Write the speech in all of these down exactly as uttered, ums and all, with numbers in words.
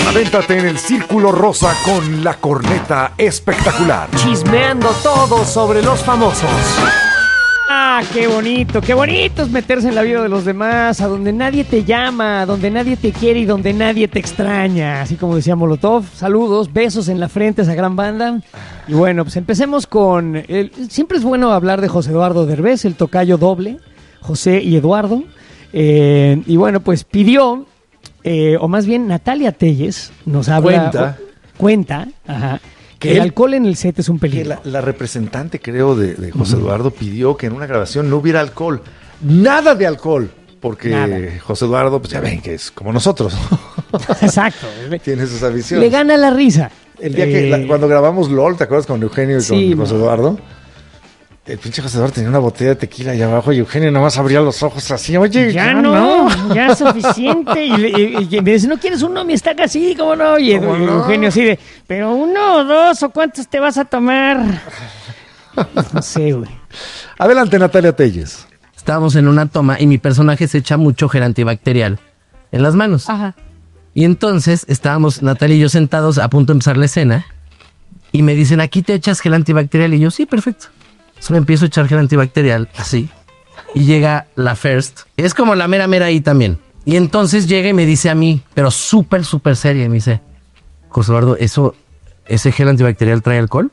Avéntate en el Círculo Rosa con la corneta espectacular. Chismeando todo sobre los famosos. Ah, qué bonito, qué bonito es meterse en la vida de los demás, a donde nadie te llama, a donde nadie te quiere y donde nadie te extraña. Así como decía Molotov, saludos, besos en la frente a esa gran banda. Y bueno, pues empecemos con... El, siempre es bueno hablar de José Eduardo Derbez, el tocayo doble, José y Eduardo. Eh, y bueno, pues pidió, eh, o más bien Natalia Telles nos habla... Cuenta. O, cuenta, ajá. Que el él, alcohol en el set es un que peligro. la, la representante, creo, de, de José uh-huh. Eduardo pidió que en una grabación no hubiera alcohol. Nada de alcohol. Porque Nada. José Eduardo, pues ya ven que es como nosotros. Exacto. Tiene sus aficiones. Le gana la risa. El día eh... que, la, cuando grabamos LOL, ¿te acuerdas con Eugenio y sí, con José Eduardo? El pinche José Eduardo tenía una botella de tequila allá abajo y Eugenio nomás abría los ojos así. Oye, ya, ya no, no, ya es suficiente. Y, y, y me dice, ¿no quieres uno? Me está casi, ¿cómo no? Y ¿Cómo no? Eugenio así de, ¿pero uno o dos o cuántos te vas a tomar? No sé, güey. Adelante, Natalia Telles. Estábamos en una toma y mi personaje se echa mucho gel antibacterial en las manos. Ajá. Y entonces estábamos Natalia y yo sentados a punto de empezar la escena y me dicen, ¿aquí te echas gel antibacterial? Y yo, sí, perfecto. Entonces me empiezo a echar gel antibacterial, así, y llega la First, es como la mera mera ahí también. Y entonces llega y me dice a mí, pero súper, súper seria, y me dice, José Eduardo, ¿eso, ¿ese gel antibacterial trae alcohol?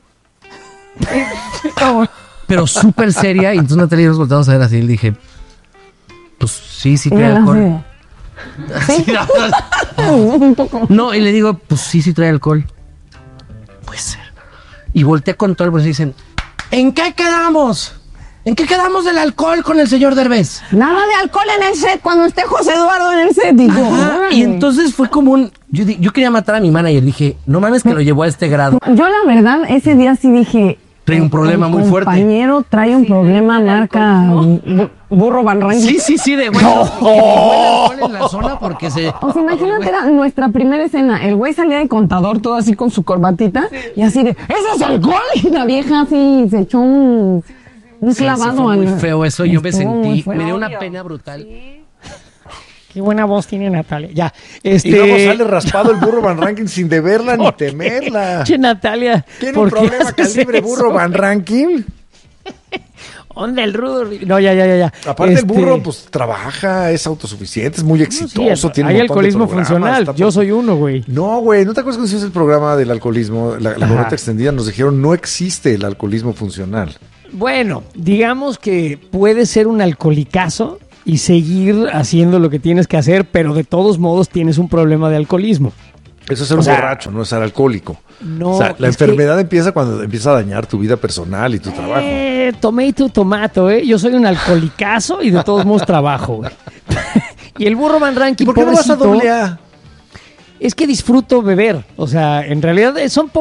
Pero súper seria, y entonces Natalia y nos volteamos a ver así, y le dije, pues sí, sí trae alcohol. ¿Sí? No, y le digo, pues sí, sí trae alcohol. Puede ser. Y volteé con todo el bolsillo y dicen, ¿en qué quedamos? ¿En qué quedamos del alcohol con el señor Derbez? Nada de alcohol en el set cuando esté José Eduardo en el set, digo. Y entonces fue como un... Yo, yo quería matar a mi manager. Dije, no mames que lo llevó a este grado. Yo la verdad, ese día sí dije... Trae un problema muy fuerte. El compañero trae un sí, problema marca bu- Burro Van Ranking. Sí, sí, sí, de bueno. No. Que fue el alcohol en la zona porque se... O sea, imagínate, era nuestra primera escena. El güey salía de contador todo así con su corbatita sí. y así de, ¿eso es alcohol? Y la vieja así se echó un, un sí, clavado. Sí, fue muy al... feo eso. Yo me sentí, me dio una pena brutal. Sí. Qué buena voz tiene Natalia. Ya, este... Y luego sale raspado el Burro Van Ranking sin deberla ni temerla. Che, Natalia. ¿Tiene un problema calibre eso? Burro Van Ranking? ¿Dónde el rudo? No, ya, ya, ya. ya. Aparte este... el burro, pues, trabaja, es autosuficiente, es muy exitoso. No, sí, tiene hay un alcoholismo funcional. Yo soy uno, güey. No, güey, ¿no te acuerdas cuando hicimos el programa del alcoholismo? La, la correcta extendida nos dijeron, no existe el alcoholismo funcional. Bueno, digamos que puede ser un alcoholicazo y seguir haciendo lo que tienes que hacer, pero de todos modos tienes un problema de alcoholismo. Eso es ser o un sea, borracho, no es ser alcohólico. No, o sea, la enfermedad que... empieza cuando empieza a dañar tu vida personal y tu eh, trabajo. Tomato, tomato, ¿eh? Yo soy un alcoholicazo y de todos modos trabajo, güey. Y el Burro Van Ranking, ¿por qué no vas a doble A? Es que disfruto beber. O sea, en realidad son